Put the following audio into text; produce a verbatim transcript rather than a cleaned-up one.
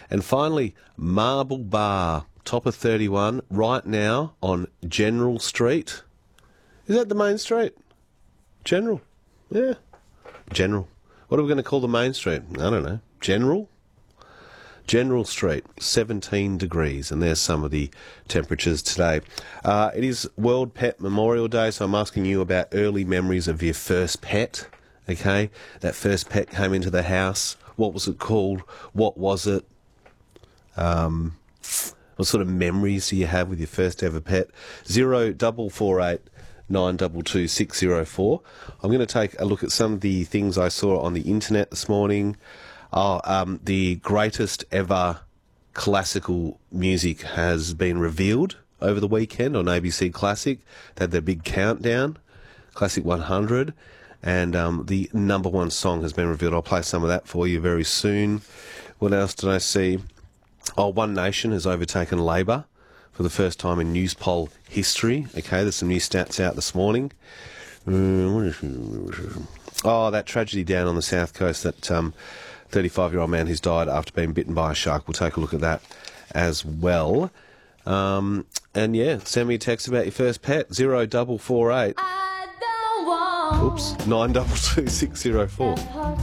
And finally, Marble Bar, top of thirty-one, right now on General Street. Is that the main street? General. Yeah. General. What are we going to call the main street? I don't know. General? General Street, seventeen degrees, and there's some of the temperatures today. Uh, it is World Pet Memorial Day, so I'm asking you about early memories of your first pet, okay? That first pet came into the house. What was it called? What was it? Um, what sort of memories do you have with your first ever pet? Zero double four eight nine double two six zero four. I'm going to take a look at some of the things I saw on the internet this morning. Oh, um, the greatest ever classical music has been revealed over the weekend on A B C Classic. They had their big countdown, Classic one hundred, and um, the number one song has been revealed. I'll play some of that for you very soon. What else did I see? Oh, One Nation has overtaken Labor for the first time in Newspoll history. Okay, there's some new stats out this morning. Oh, that tragedy down on the south coast, that um, thirty-five-year-old man who's died after being bitten by a shark. We'll take a look at that as well. Um, and yeah, send me a text about your first pet, zero double four eight. I don't want. Oops, nine double two six zero four.